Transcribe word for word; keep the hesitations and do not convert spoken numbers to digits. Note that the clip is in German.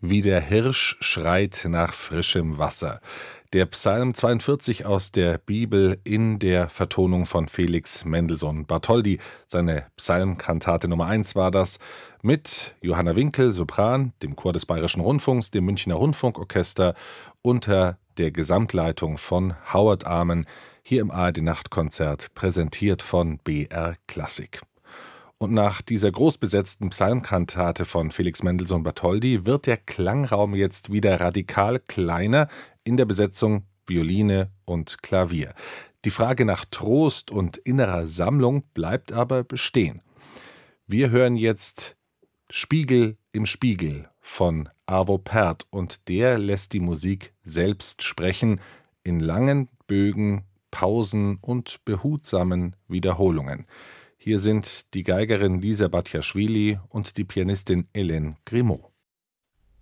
Wie der Hirsch schreit nach frischem Wasser. Der Psalm zweiundvierzig aus der Bibel in der Vertonung von Felix Mendelssohn Bartholdy. Seine Psalmkantate Nummer eins war das, mit Johanna Winkel, Sopran, dem Chor des Bayerischen Rundfunks, dem Münchner Rundfunkorchester unter der Gesamtleitung von Howard Amen, hier im A R D-Nachtkonzert, präsentiert von B R Klassik. Und nach dieser großbesetzten Psalmkantate von Felix Mendelssohn Bartholdy wird der Klangraum jetzt wieder radikal kleiner in der Besetzung Violine und Klavier. Die Frage nach Trost und innerer Sammlung bleibt aber bestehen. Wir hören jetzt Spiegel im Spiegel von Arvo Pärt, und der lässt die Musik selbst sprechen in langen Bögen, Pausen und behutsamen Wiederholungen. Hier sind die Geigerin Lisa Batjaschwili und die Pianistin Hélène Grimaud.